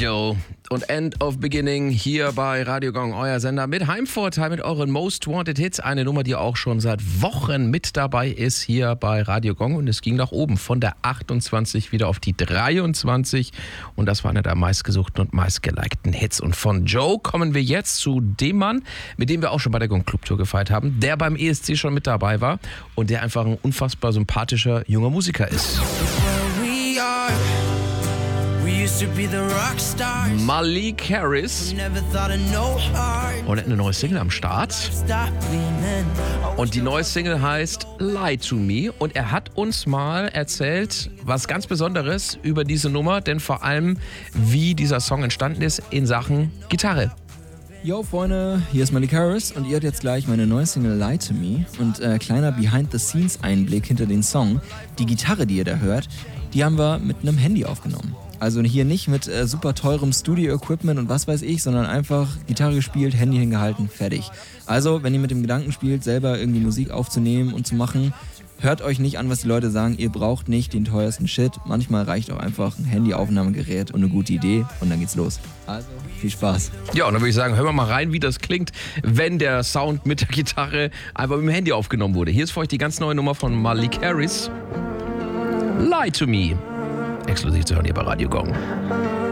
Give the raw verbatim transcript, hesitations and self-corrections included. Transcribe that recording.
Joe und End of Beginning hier bei Radio Gong, euer Sender mit Heimvorteil, mit euren Most Wanted Hits. Eine Nummer, die auch schon seit Wochen mit dabei ist hier bei Radio Gong. Und es ging nach oben von der achtundzwanzig wieder auf die dreiundzwanzig. Und das war einer der meistgesuchten und meistgelikten Hits. Und von Joe kommen wir jetzt zu dem Mann, mit dem wir auch schon bei der Gong Club Tour gefeiert haben, der beim E S C schon mit dabei war und der einfach ein unfassbar sympathischer junger Musiker ist. Malik Harris und hat eine neue Single am Start und die neue Single heißt Lie to Me und er hat uns mal erzählt, was ganz Besonderes über diese Nummer, denn vor allem wie dieser Song entstanden ist in Sachen Gitarre. Yo Freunde, hier ist Malik Harris und ihr hört jetzt gleich meine neue Single Lie to Me und äh, kleiner Behind-the-Scenes-Einblick hinter den Song. Die Gitarre, die ihr da hört, die haben wir mit einem Handy aufgenommen. Also hier nicht mit äh, super teurem Studio-Equipment und was weiß ich, sondern einfach Gitarre gespielt, Handy hingehalten, fertig. Also, wenn ihr mit dem Gedanken spielt, selber irgendwie Musik aufzunehmen und zu machen, hört euch nicht an, was die Leute sagen. Ihr braucht nicht den teuersten Shit. Manchmal reicht auch einfach ein Handyaufnahmegerät und eine gute Idee und dann geht's los. Also, viel Spaß. Ja, und dann würde ich sagen, hören wir mal rein, wie das klingt, wenn der Sound mit der Gitarre einfach mit dem Handy aufgenommen wurde. Hier ist für euch die ganz neue Nummer von Malik Harris. Lie to Me. Exklusiv zu hören hier bei Radio Gong.